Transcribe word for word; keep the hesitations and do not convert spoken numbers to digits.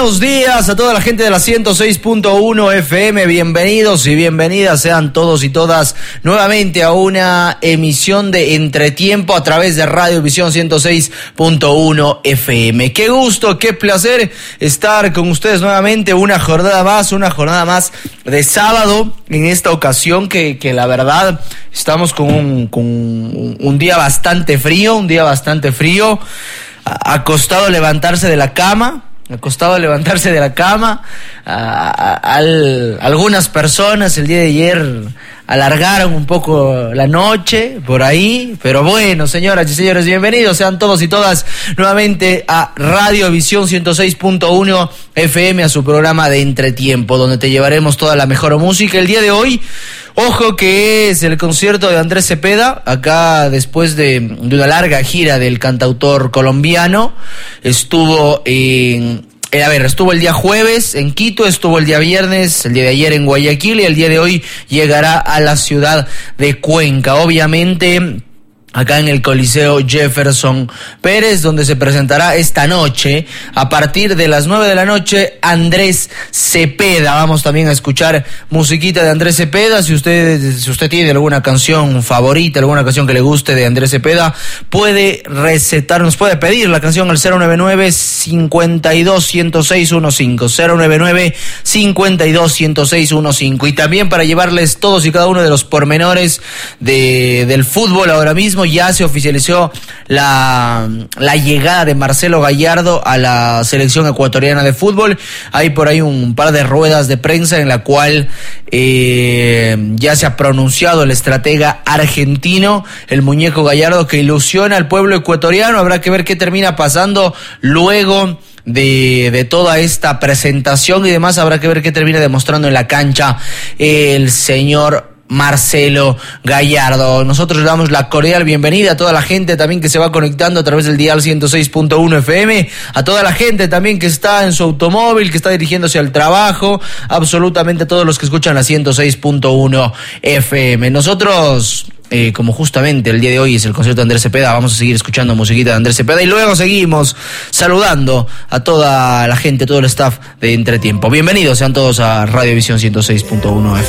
buenos días a toda la gente de la ciento seis punto uno F M, bienvenidos y bienvenidas sean todos y todas nuevamente a una emisión de Entretiempo a través de Radio Visión ciento seis punto uno F M. Qué gusto, qué placer estar con ustedes nuevamente, una jornada más, una jornada más de sábado, en esta ocasión que, que la verdad estamos con un, con un día bastante frío, un día bastante frío, ha costado levantarse de la cama. Me ha costado levantarse de la cama. A, a, al, algunas personas el día de ayer alargaron un poco la noche por ahí, pero bueno, señoras y señores, bienvenidos sean todos y todas nuevamente a Radio Visión ciento seis punto uno F M, a su programa de Entretiempo, donde te llevaremos toda la mejor música. El día de hoy, ojo, que es el concierto de Andrés Cepeda, acá después de, de una larga gira del cantautor colombiano. Estuvo en... Eh, a ver, estuvo el día jueves en Quito, estuvo el día viernes, el día de ayer en Guayaquil y el día de hoy llegará a la ciudad de Cuenca. Obviamente, acá en el Coliseo Jefferson Pérez, donde se presentará esta noche, a partir de las nueve de la noche, Andrés Cepeda. Vamos también a escuchar musiquita de Andrés Cepeda. Si usted, si usted tiene alguna canción favorita, alguna canción que le guste de Andrés Cepeda, puede recetarnos, puede pedir la canción al cero nueve nueve, cincuenta y dos, ciento seis quince, cero nueve nueve, cincuenta y dos, ciento seis quince. Y también para llevarles todos y cada uno de los pormenores de, del fútbol ahora mismo. Ya se oficializó la, la llegada de Marcelo Gallardo a la selección ecuatoriana de fútbol. Hay por ahí un par de ruedas de prensa en la cual eh, ya se ha pronunciado el estratega argentino, el muñeco Gallardo, que ilusiona al pueblo ecuatoriano. Habrá que ver qué termina pasando luego de, de toda esta presentación y demás. Habrá que ver qué termina demostrando en la cancha el señor Marcelo Gallardo. Nosotros le damos la cordial bienvenida a toda la gente también que se va conectando a través del dial ciento seis punto uno F M, a toda la gente también que está en su automóvil, que está dirigiéndose al trabajo, absolutamente todos los que escuchan la ciento seis punto uno F M. Nosotros, Eh, como justamente el día de hoy es el concierto de Andrés Cepeda, vamos a seguir escuchando musiquita de Andrés Cepeda y luego seguimos saludando a toda la gente, todo el staff de Entretiempo. Bienvenidos sean todos a Radio Visión ciento seis punto uno F M.